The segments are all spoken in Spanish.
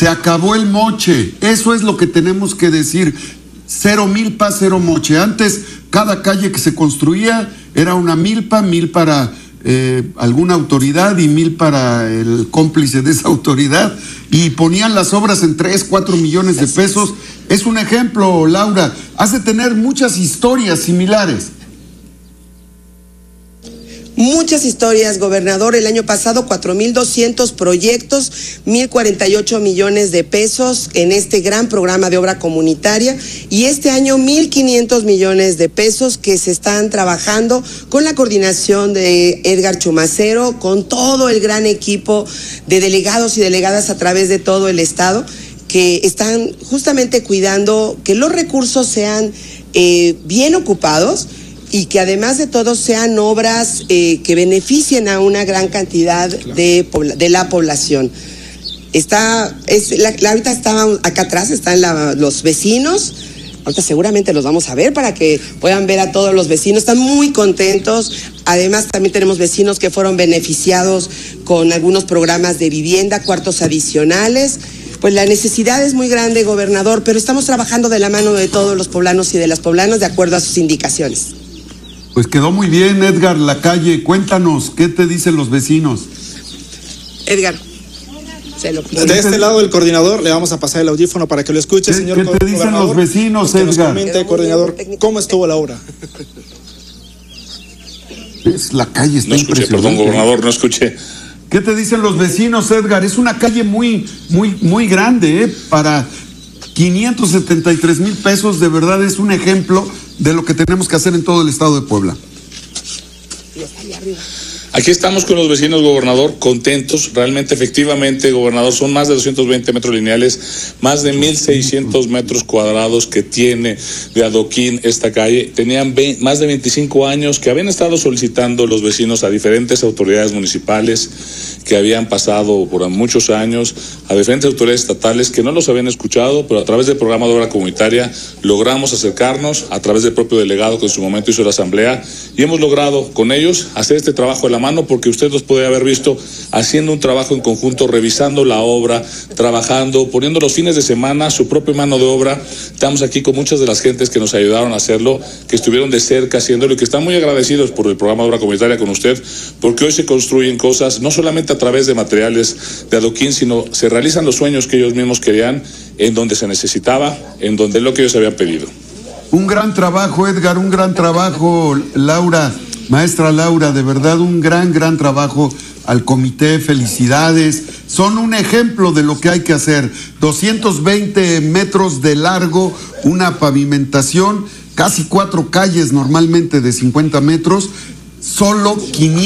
Se acabó el moche, eso es lo que tenemos que decir. 0 milpa, 0 moche. Antes, cada calle que se construía era una milpa, 1000 para alguna autoridad y 1000 para el cómplice de esa autoridad, y ponían las obras en 3, 4 millones de pesos. Es un ejemplo, Laura. Has de tener muchas historias similares. Muchas historias, gobernador. El año pasado 4,200 proyectos, 1,048 millones de pesos en este gran programa de obra comunitaria, y este año 1,500 millones de pesos que se están trabajando con la coordinación de Edgar Chumacero, con todo el gran equipo de delegados y delegadas a través de todo el estado, que están justamente cuidando que los recursos sean bien ocupados, y que además de todo sean obras que beneficien a una gran cantidad de la población. Ahorita está acá atrás, están los vecinos. Ahorita seguramente los vamos a ver para que puedan ver a todos los vecinos. Están muy contentos. Además, también tenemos vecinos que fueron beneficiados con algunos programas de vivienda, cuartos adicionales. Pues la necesidad es muy grande, gobernador, pero estamos trabajando de la mano de todos los poblanos y de las poblanas de acuerdo a sus indicaciones. Pues quedó muy bien, Edgar Lacalle. Cuéntanos, ¿qué te dicen los vecinos? Edgar, de este lado del coordinador le vamos a pasar el audífono para que lo escuche, señor gobernador. ¿Qué te dicen los vecinos, Edgar? Coordinador, ¿cómo estuvo la obra? La calle está no escuché, impresionante. perdón, gobernador, no escuché. ¿Qué te dicen los vecinos, Edgar? Es una calle muy grande, para 573 mil pesos. De verdad es un ejemplo de lo que tenemos que hacer en todo el estado de Puebla. Aquí estamos con los vecinos, gobernador, contentos. Realmente, efectivamente, gobernador, son más de 220 metros lineales, más de 1,600 metros cuadrados que tiene de adoquín esta calle. Tenían más de 25 años que habían estado solicitando los vecinos a diferentes autoridades municipales, que habían pasado por muchos años, a diferentes autoridades estatales que no los habían escuchado, pero a través del programa de obra comunitaria logramos acercarnos, a través del propio delegado que en su momento hizo la asamblea, y hemos logrado con ellos hacer este trabajo de la mano, porque usted los puede haber visto haciendo un trabajo en conjunto, revisando la obra, trabajando, poniendo los fines de semana su propia mano de obra. Estamos aquí con muchas de las gentes que nos ayudaron a hacerlo, que estuvieron de cerca haciéndolo y que están muy agradecidos por el programa de obra comunitaria con usted, porque hoy se construyen cosas, no solamente a través de materiales de adoquín, sino se realizan los sueños que ellos mismos querían, en donde se necesitaba, en donde es lo que ellos habían pedido. Un gran trabajo, Edgar, un gran trabajo, Laura, maestra Laura, de verdad un gran trabajo al comité, felicidades. Son un ejemplo de lo que hay que hacer. 220 metros de largo, una pavimentación, casi 4 calles normalmente de 50 metros, solo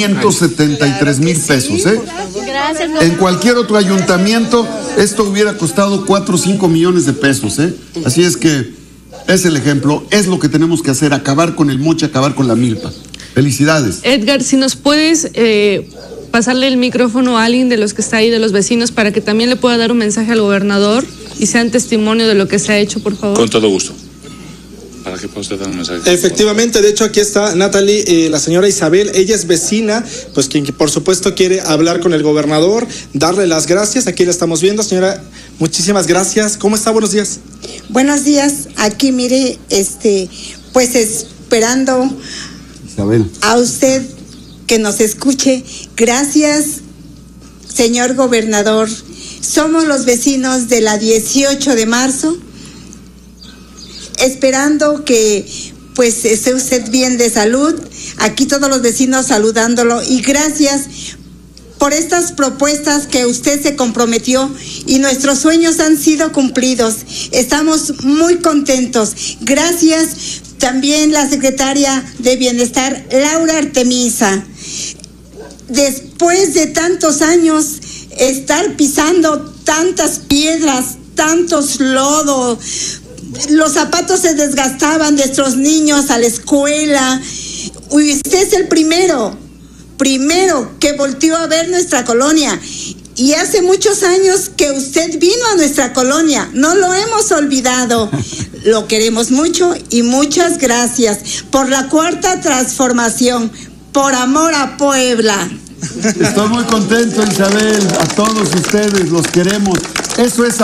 573 mil pesos. Gracias, en cualquier otro ayuntamiento esto hubiera costado 4 o 5 millones de pesos. Así es que es el ejemplo, es lo que tenemos que hacer, acabar con el moche, acabar con la milpa. Felicidades. Edgar, si nos puedes pasarle el micrófono a alguien de los que está ahí, de los vecinos, para que también le pueda dar un mensaje al gobernador y sean testimonio de lo que se ha hecho, por favor. Con todo gusto. ¿Para qué puede usted dar un mensaje? Efectivamente, de hecho aquí está Natalie, la señora Isabel, ella es vecina, pues quien por supuesto quiere hablar con el gobernador, darle las gracias. Aquí la estamos viendo, señora, muchísimas gracias. ¿Cómo está? Buenos días. Buenos días, aquí mire, pues esperando Isabel, a usted que nos escuche. Gracias, señor gobernador. Somos los vecinos de la 18 de marzo, esperando que pues esté usted bien de salud. Aquí todos los vecinos saludándolo, y gracias por estas propuestas que usted se comprometió, y nuestros sueños han sido cumplidos. Estamos muy contentos. Gracias también la secretaria de Bienestar, Laura Artemisa. Después de tantos años estar pisando tantas piedras, tantos lodos, los zapatos se desgastaban, nuestros niños a la escuela. Usted es el primero que volteó a ver nuestra colonia, y hace muchos años que usted vino a nuestra colonia, no lo hemos olvidado. Lo queremos mucho y muchas gracias por la cuarta transformación, por amor a Puebla. Estoy muy contento, Isabel, a todos ustedes los queremos. Eso es